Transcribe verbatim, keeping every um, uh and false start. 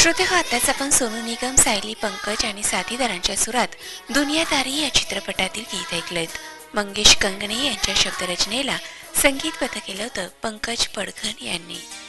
श्रोते हो, आताच आपण सोनू निगम, सायली, पंकज आणि साथीदारांच्या सुरात दुनियादारी या चित्रपटातील गीत ऐकलेत. मंगेश कंगणे यांच्या शब्दरचनेला संगीतबद्ध केलं होतं पंकज पडघन यांनी.